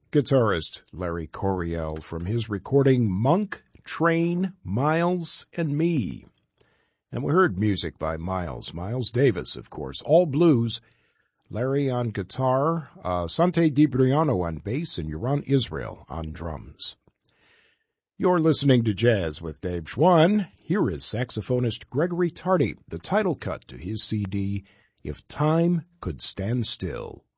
guitarist Larry Coryell from his recording Monk, Train, Miles, and Me. And we heard music by Miles Davis, of course, all blues. Larry on guitar, Sante DiBriano on bass, and Yaron Israel on drums. You're listening to Jazz with Dave Schwann. Here is saxophonist Gregory Tardy, the title cut to his CD, If Time Could Stand Still.